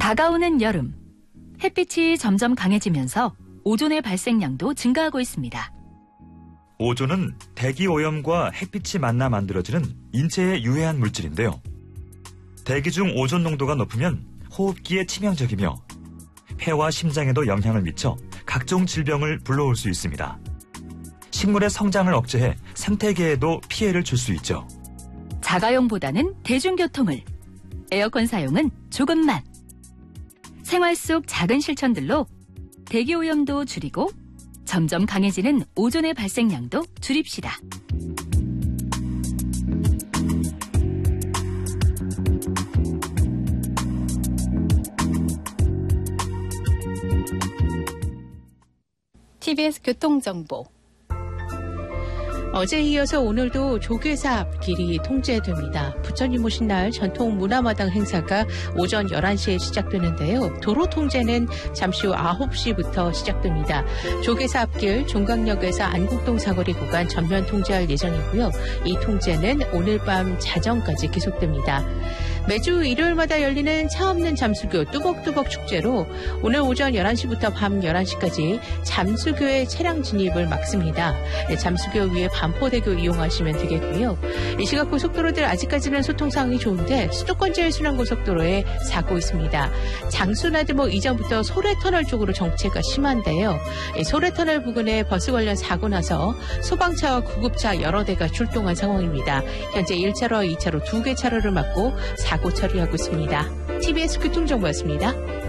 다가오는 여름, 햇빛이 점점 강해지면서 오존의 발생량도 증가하고 있습니다. 오존은 대기 오염과 햇빛이 만나 만들어지는 인체에 유해한 물질인데요. 대기 중 오존 농도가 높으면 호흡기에 치명적이며 폐와 심장에도 영향을 미쳐 각종 질병을 불러올 수 있습니다. 식물의 성장을 억제해 생태계에도 피해를 줄 수 있죠. 자가용보다는 대중교통을, 에어컨 사용은 조금만. 생활 속 작은 실천들로 대기오염도 줄이고 점점 강해지는 오존의 발생량도 줄입시다. TBS 교통정보. 어제에 이어서 오늘도 조계사 앞길이 통제됩니다. 부처님 오신 날 전통 문화마당 행사가 오전 11시에 시작되는데요. 도로 통제는 잠시 후 9시부터 시작됩니다. 조계사 앞길 종강역에서 안국동 사거리 구간 전면 통제할 예정이고요. 이 통제는 오늘 밤 자정까지 계속됩니다. 매주 일요일마다 열리는 차 없는 잠수교 뚜벅뚜벅 축제로 오늘 오전 11시부터 밤 11시까지 잠수교의 차량 진입을 막습니다. 잠수교 위에 반포대교 이용하시면 되겠고요. 이 시각 고속도로들 아직까지는 소통상황이 좋은데 수도권 제일순환고속도로에 사고 있습니다. 장수나들목 이전부터 소래터널 쪽으로 정체가 심한데요. 소래터널 부근에 버스 관련 사고 나서 소방차와 구급차 여러 대가 출동한 상황입니다. 현재 1차로와 2차로 2개 차로를 막고 사고 처리하고 있습니다. TBS 교통정보였습니다.